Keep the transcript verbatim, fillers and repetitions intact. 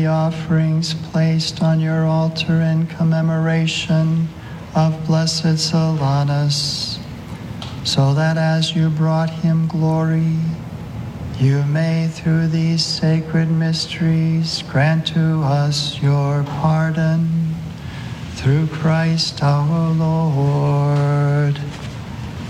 the offerings placed on your altar in commemoration of Blessed Solanus, so that as you brought him glory, you may through these sacred mysteries grant to us your pardon. Through Christ our Lord.